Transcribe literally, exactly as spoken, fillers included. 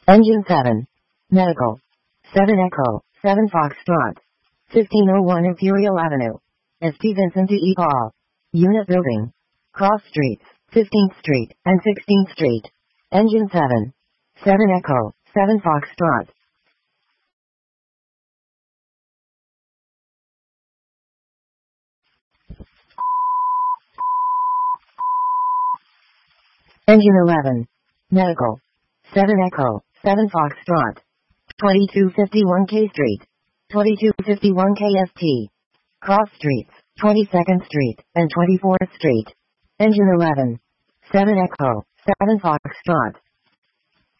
Engine seven. Medical. seven Echo, seven Foxtrot. fifteen oh one Imperial Avenue. S P Vincent E. Paul. Unit building. Cross streets, fifteenth Street and sixteenth Street. Engine seven. seven Echo, seven Foxtrot. Engine eleven. Medical. seven Echo, seven Foxtrot. twenty-two fifty-one K Street. twenty-two fifty-one K S T. Cross streets, twenty-second Street and twenty-fourth Street. Engine eleven. seven Echo, seven Foxtrot.